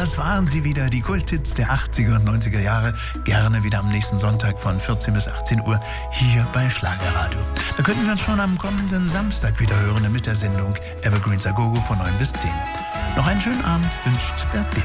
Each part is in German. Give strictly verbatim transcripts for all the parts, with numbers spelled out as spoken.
das waren sie wieder, die Kulthits der achtziger und neunziger Jahre. Gerne wieder am nächsten Sonntag von vierzehn bis achtzehn Uhr hier bei Schlagerradio. Da könnten wir uns schon am kommenden Samstag wieder hören mit der Sendung Evergreens A Go Go von neun bis zehn. Noch einen schönen Abend wünscht Bert Bill.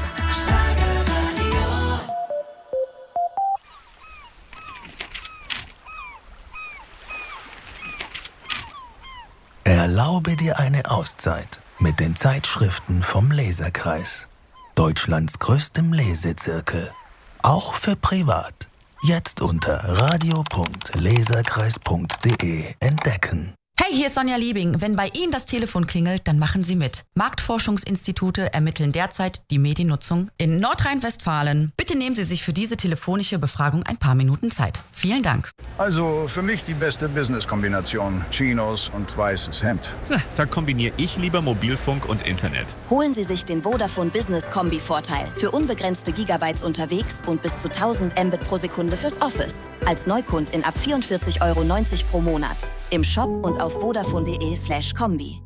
Erlaube dir eine Auszeit mit den Zeitschriften vom Leserkreis. Deutschlands größtem Lesezirkel. Auch für privat. Jetzt unter radio punkt leserkreis punkt de entdecken. Hey, hier ist Sonja Liebing. Wenn bei Ihnen das Telefon klingelt, dann machen Sie mit. Marktforschungsinstitute ermitteln derzeit die Mediennutzung in Nordrhein-Westfalen. Bitte nehmen Sie sich für diese telefonische Befragung ein paar Minuten Zeit. Vielen Dank. Also für mich die beste Business-Kombination. Chinos und weißes Hemd. Na, da kombiniere ich lieber Mobilfunk und Internet. Holen Sie sich den Vodafone Business Kombi-Vorteil. Für unbegrenzte Gigabytes unterwegs und bis zu tausend Mbit pro Sekunde fürs Office. Als Neukundin ab vierundvierzig Euro neunzig pro Monat. Im Shop und auf vodafone.de slash Kombi.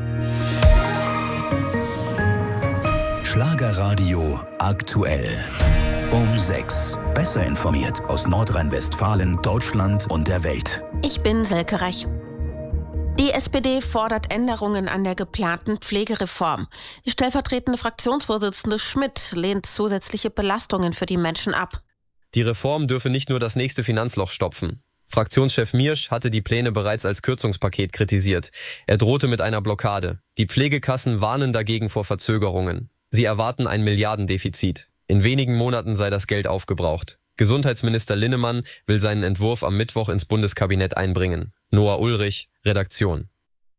Schlagerradio aktuell. Um sechs. Besser informiert aus Nordrhein-Westfalen, Deutschland und der Welt. Ich bin Selke Rech. Die S P D fordert Änderungen an der geplanten Pflegereform. Die stellvertretende Fraktionsvorsitzende Schmidt lehnt zusätzliche Belastungen für die Menschen ab. Die Reform dürfe nicht nur das nächste Finanzloch stopfen. Fraktionschef Miersch hatte die Pläne bereits als Kürzungspaket kritisiert. Er drohte mit einer Blockade. Die Pflegekassen warnen dagegen vor Verzögerungen. Sie erwarten ein Milliardendefizit. In wenigen Monaten sei das Geld aufgebraucht. Gesundheitsminister Linnemann will seinen Entwurf am Mittwoch ins Bundeskabinett einbringen. Noah Ulrich, Redaktion.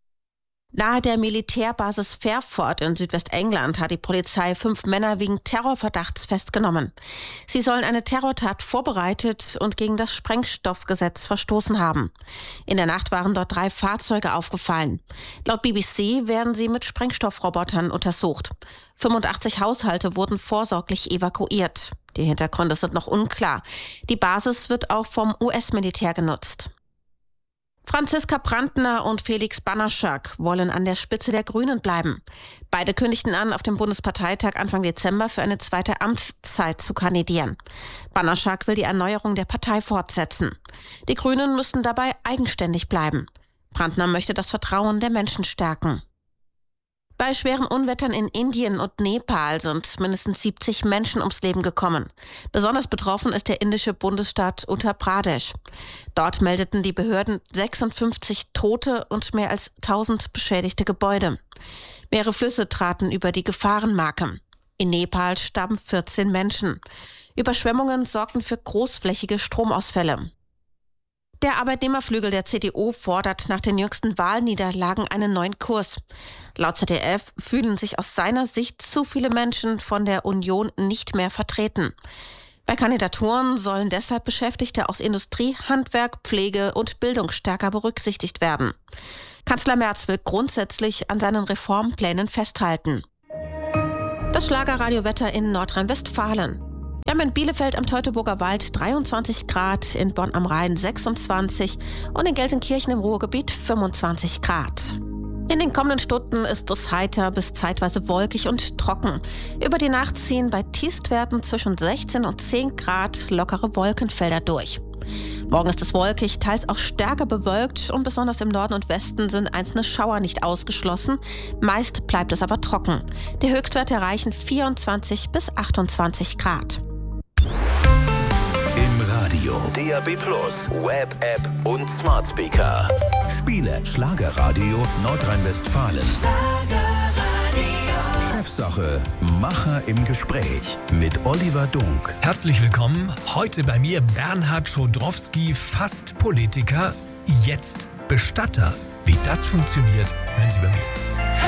Nahe der Militärbasis Fairford in Südwestengland hat die Polizei fünf Männer wegen Terrorverdachts festgenommen. Sie sollen eine Terrortat vorbereitet und gegen das Sprengstoffgesetz verstoßen haben. In der Nacht waren dort drei Fahrzeuge aufgefallen. Laut B B C werden sie mit Sprengstoffrobotern untersucht. fünfundachtzig Haushalte wurden vorsorglich evakuiert. Die Hintergründe sind noch unklar. Die Basis wird auch vom U S-Militär genutzt. Franziska Brandner und Felix Banaschak wollen an der Spitze der Grünen bleiben. Beide kündigten an, auf dem Bundesparteitag Anfang Dezember für eine zweite Amtszeit zu kandidieren. Banaschak will die Erneuerung der Partei fortsetzen. Die Grünen müssen dabei eigenständig bleiben. Brandner möchte das Vertrauen der Menschen stärken. Bei schweren Unwettern in Indien und Nepal sind mindestens siebzig Menschen ums Leben gekommen. Besonders betroffen ist der indische Bundesstaat Uttar Pradesh. Dort meldeten die Behörden sechsundfünfzig Tote und mehr als tausend beschädigte Gebäude. Mehrere Flüsse traten über die Gefahrenmarke. In Nepal starben vierzehn Menschen. Überschwemmungen sorgten für großflächige Stromausfälle. Der Arbeitnehmerflügel der C D U fordert nach den jüngsten Wahlniederlagen einen neuen Kurs. Laut Z D F fühlen sich aus seiner Sicht zu viele Menschen von der Union nicht mehr vertreten. Bei Kandidaturen sollen deshalb Beschäftigte aus Industrie, Handwerk, Pflege und Bildung stärker berücksichtigt werden. Kanzler Merz will grundsätzlich an seinen Reformplänen festhalten. Das Schlagerradiowetter in Nordrhein-Westfalen. Wir haben in Bielefeld am Teutoburger Wald dreiundzwanzig Grad, in Bonn am Rhein sechsundzwanzig und in Gelsenkirchen im Ruhrgebiet fünfundzwanzig Grad. In den kommenden Stunden ist es heiter bis zeitweise wolkig und trocken. Über die Nacht ziehen bei Tiefstwerten zwischen sechzehn und zehn Grad lockere Wolkenfelder durch. Morgen ist es wolkig, teils auch stärker bewölkt und besonders im Norden und Westen sind einzelne Schauer nicht ausgeschlossen. Meist bleibt es aber trocken. Die Höchstwerte erreichen vierundzwanzig bis achtundzwanzig Grad. Im Radio, D A B Plus, Web-App und Smart Speaker. Spiele Schlagerradio Nordrhein-Westfalen. Chefsache, Macher im Gespräch mit Oliver Dunk. Herzlich willkommen. Heute bei mir Bernhard Schodrowski, fast Politiker, jetzt Bestatter. Wie das funktioniert, hören Sie bei mir.